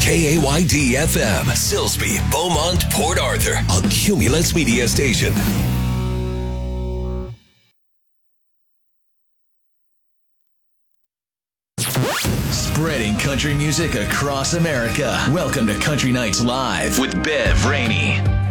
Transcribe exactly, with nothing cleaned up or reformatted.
K A Y D F M, Silsbee, Beaumont, Port Arthur, a Cumulus media station. Spreading country music across America. Welcome to Country Nights Live with Bev Rainey.